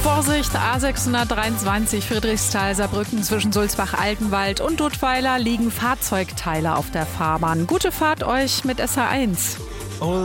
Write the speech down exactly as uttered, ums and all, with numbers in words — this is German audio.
Vorsicht, A sechshundertdreiundzwanzig Friedrichsthal-Saarbrücken zwischen Sulzbach-Altenwald und Dudweiler liegen Fahrzeugteile auf der Fahrbahn. Gute Fahrt euch mit S H eins.